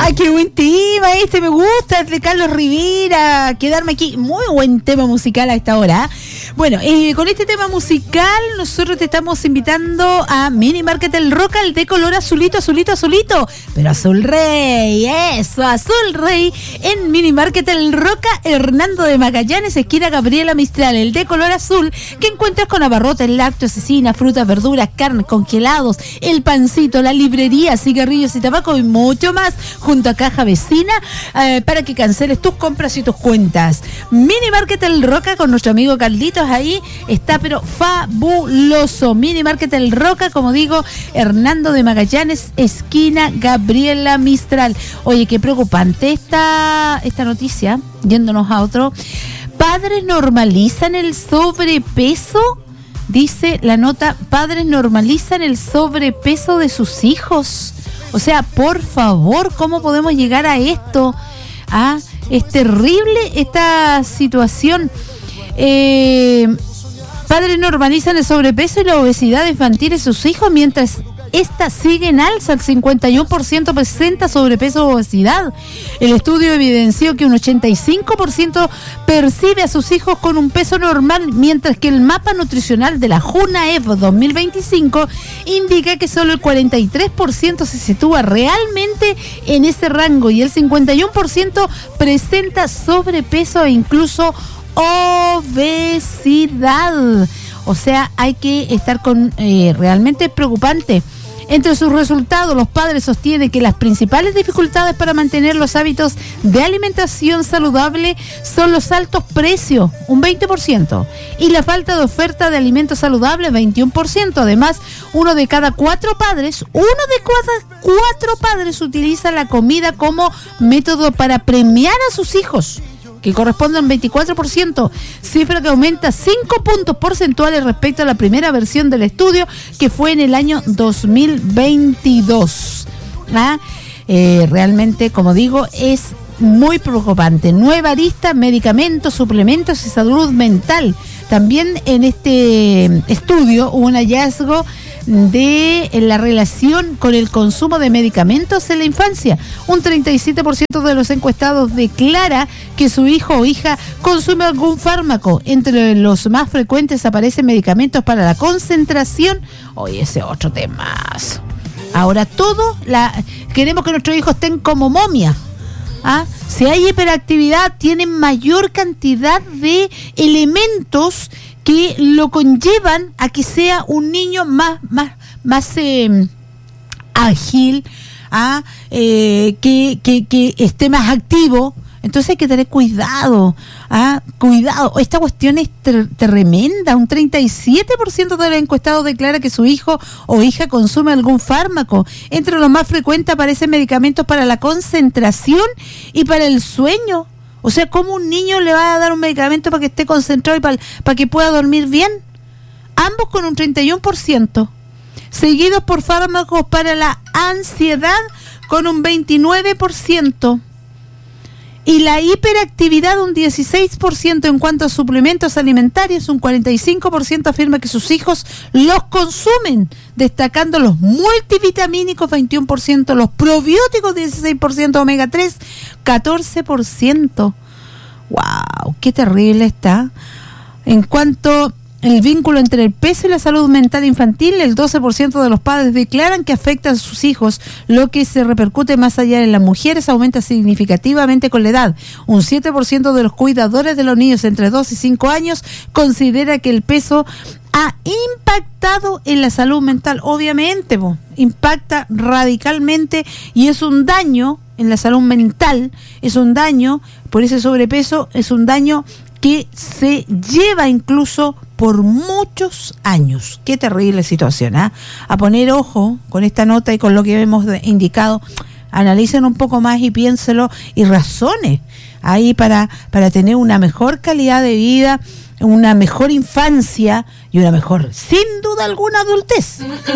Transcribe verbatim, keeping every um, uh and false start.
Ay, qué buen tema este, me gusta, de Carlos Rivera, quedarme aquí, muy buen tema musical a esta hora. Bueno, eh, con este tema musical nosotros te estamos invitando a Mini Market El Roca, el de color azulito, azulito, azulito, pero azul rey, eso, azul rey, en Mini Market El Roca, Hernando de Magallanes, esquina Gabriela Mistral, el de color azul, que encuentras con abarrotes, lácteos, cecina, frutas, verduras, carnes, congelados, el pancito, la librería, cigarrillos y tabaco y mucho más, junto a Caja Vecina, eh, para que canceles tus compras y tus cuentas. Mini Market El Roca con nuestro amigo Carlitos, ahí está, pero fabuloso. Mini Market El Roca, como digo, Hernando de Magallanes, esquina Gabriela Mistral. Oye, qué preocupante esta, esta noticia, yéndonos a otro. Padres normalizan el sobrepeso, dice la nota, padres normalizan el sobrepeso de sus hijos. O sea, por favor, ¿cómo podemos llegar a esto? Ah, es terrible esta situación. Eh, padres normalizan el sobrepeso y la obesidad infantil de sus hijos, mientras esta sigue en alza. El cincuenta y uno por ciento presenta sobrepeso o obesidad. El estudio evidenció que un ochenta y cinco por ciento percibe a sus hijos con un peso normal, mientras que el mapa nutricional de la JUNAEP dos mil veinticinco indica que solo el cuarenta y tres por ciento se sitúa realmente en ese rango y el cincuenta y uno por ciento presenta sobrepeso e incluso obesidad. O sea, hay que estar con eh, realmente preocupante. Entre sus resultados, los padres sostienen que las principales dificultades para mantener los hábitos de alimentación saludable son los altos precios, un veinte por ciento, y la falta de oferta de alimentos saludables, veintiuno por ciento. Además, uno de cada cuatro padres, uno de cada cuatro padres utiliza la comida como método para premiar a sus hijos, que corresponde al veinticuatro por ciento, cifra que aumenta cinco puntos porcentuales respecto a la primera versión del estudio, que fue en el año dos mil veintidós. ¿Ah? Eh, realmente, como digo, es muy preocupante. Nueva arista, medicamentos, suplementos y salud mental. También en este estudio hubo un hallazgo de la relación con el consumo de medicamentos en la infancia. Un treinta y siete por ciento de los encuestados declara que su hijo o hija consume algún fármaco. Entre los más frecuentes aparecen medicamentos para la concentración. Oye, ese otro tema. Ahora todo, la, queremos que nuestros hijos estén como momia. ¿Ah? Si hay hiperactividad, tienen mayor cantidad de elementos que lo conllevan a que sea un niño más, más, más eh, ágil, ¿ah? eh, que, que, que esté más activo. Entonces hay que tener cuidado, ¿ah? Cuidado. Esta cuestión es ter- tremenda. Un treinta y siete por ciento de los encuestados declara que su hijo o hija consume algún fármaco. Entre los más frecuentes aparecen medicamentos para la concentración y para el sueño. O sea, ¿cómo un niño le va a dar un medicamento para que esté concentrado y para, para que pueda dormir bien? Ambos con un treinta y uno por ciento. Seguidos por fármacos para la ansiedad con un veintinueve por ciento. Y la hiperactividad un dieciséis por ciento. En cuanto a suplementos alimentarios, un cuarenta y cinco por ciento afirma que sus hijos los consumen, destacando los multivitamínicos veintiuno por ciento, los probióticos dieciséis por ciento, omega tres catorce por ciento. ¡Wow! ¡Qué terrible está! En cuanto al vínculo entre el peso y la salud mental infantil, el doce por ciento de los padres declaran que afecta a sus hijos, lo que se repercute más allá en las mujeres aumenta significativamente con la edad. Un siete por ciento de los cuidadores de los niños entre dos y cinco años considera que el peso ha impactado en la salud mental. Obviamente, po, impacta radicalmente y es un daño en la salud mental, es un daño por ese sobrepeso, es un daño que se lleva incluso por muchos años. Qué terrible situación, ¿eh? A poner ojo con esta nota y con lo que hemos indicado. Analicen un poco más y piénselo y razonen ahí para, para tener una mejor calidad de vida, una mejor infancia y una mejor, sin duda alguna, adultez.